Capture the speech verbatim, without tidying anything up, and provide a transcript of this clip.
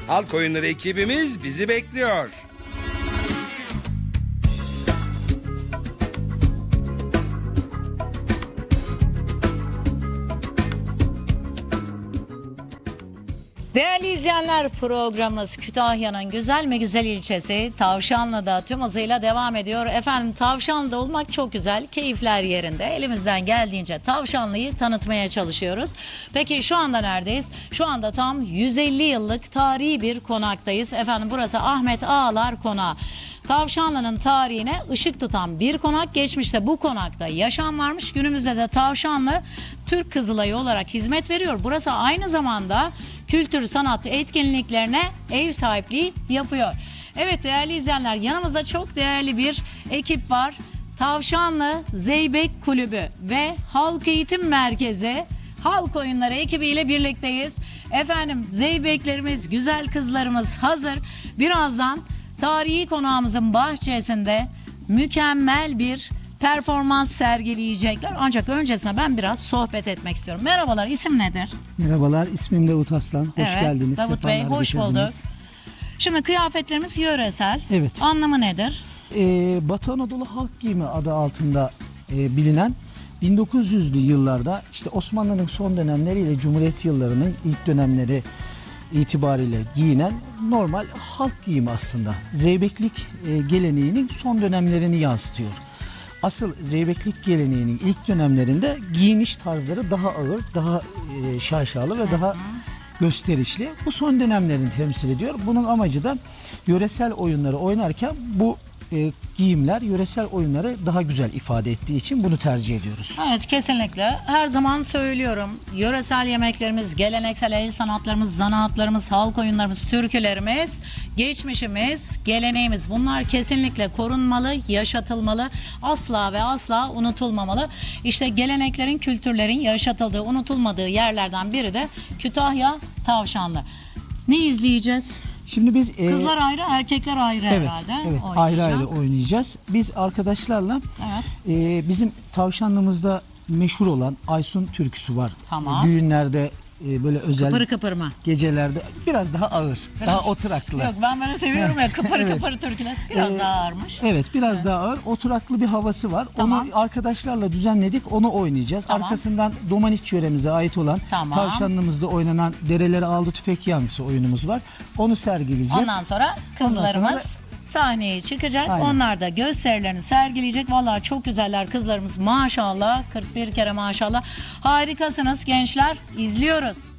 Halk Oyunları ekibimiz bizi bekliyor. Değerli izleyenler, programımız Kütahya'nın güzel mi güzel ilçesi Tavşanlı'da tüm hızıyla devam ediyor. Efendim, Tavşanlı'da olmak çok güzel, keyifler yerinde. Elimizden geldiğince Tavşanlı'yı tanıtmaya çalışıyoruz. Peki şu anda neredeyiz? Şu anda tam yüz elli yıllık tarihi bir konaktayız. Efendim, burası Ahmet Ağalar Konağı. Tavşanlı'nın tarihine ışık tutan bir konak. Geçmişte bu konakta yaşam varmış. Günümüzde de Tavşanlı Türk Kızılayı olarak hizmet veriyor. Burası aynı zamanda kültür sanat etkinliklerine ev sahipliği yapıyor. Evet değerli izleyenler, yanımızda çok değerli bir ekip var. Tavşanlı Zeybek Kulübü ve Halk Eğitim Merkezi Halk Oyunları ekibiyle birlikteyiz. Efendim, zeybeklerimiz, güzel kızlarımız hazır. Birazdan tarihi konağımızın bahçesinde mükemmel bir performans sergileyecekler. Ancak öncesinde ben biraz sohbet etmek istiyorum. Merhabalar, isim nedir? Merhabalar, ismim Davut Aslan. Hoş evet, geldiniz. Davut Bey, Sefalar hoş getirdiniz. bulduk. Şimdi kıyafetlerimiz yöresel. Evet. Anlamı nedir? Ee, Batı Anadolu Halk Giyimi adı altında e, bilinen bin dokuz yüzlü yıllarda işte Osmanlı'nın son dönemleriyle Cumhuriyet yıllarının ilk dönemleri itibariyle giyinen normal halk giyimi aslında. Zeybeklik e, geleneğinin son dönemlerini yansıtıyor. Asıl zeybeklik geleneğinin ilk dönemlerinde giyiniş tarzları daha ağır, daha e, şaşalı ve daha gösterişli. Bu son dönemlerini temsil ediyor. Bunun amacı da yöresel oyunları oynarken bu e, giyimler yöresel oyunları daha güzel ifade ettiği için bunu tercih ediyoruz. Evet, kesinlikle. Her zaman söylüyorum. Yöresel yemeklerimiz, geleneksel el sanatlarımız, zanaatlarımız, halk oyunlarımız, türkülerimiz, geçmişimiz, geleneğimiz, bunlar kesinlikle korunmalı, yaşatılmalı. Asla ve asla unutulmamalı. İşte geleneklerin, kültürlerin yaşatıldığı, unutulmadığı yerlerden biri de Kütahya Tavşanlı. Ne izleyeceğiz? Şimdi biz e, kızlar ayrı, erkekler ayrı evet, herhalde. Evet, oynayacak. ayrı ayrı oynayacağız. Biz arkadaşlarla Evet. e, bizim Tavşanlımızda meşhur olan Aysun türküsü var. Tamam. Düğünlerde e, böyle özel Kıpır kıpır mı? gecelerde biraz daha ağır, Biraz, daha oturaklı. Yok, ben böyle seviyorum ya, kıpır Evet. kıpır türküler. Biraz Ee, daha ağırmış. Evet, biraz evet. daha ağır, oturaklı bir havası var. Tamam. Onu arkadaşlarla düzenledik, onu oynayacağız. Tamam. Arkasından Domaniç yöremize ait olan Tamam. Tavşanlımızda oynanan Dereleri Aldı Tüfek Yankısı oyunumuz var. Onu sergileyeceğiz. Ondan sonra kızlarımız Ondan sonra sahneye çıkacak. Aynen. Onlar da gösterilerini sergileyecek. Vallahi çok güzeller kızlarımız, maşallah. kırk bir kere maşallah. Harikasınız gençler. İzliyoruz.